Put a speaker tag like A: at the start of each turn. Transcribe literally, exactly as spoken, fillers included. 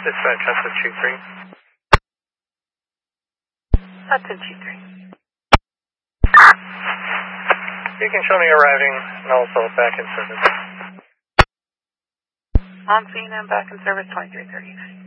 A: Dispatch, Hudson two three.
B: Hudson two three.
A: You can show me arriving and also back in service.
B: On scene and back in service twenty-three thirty.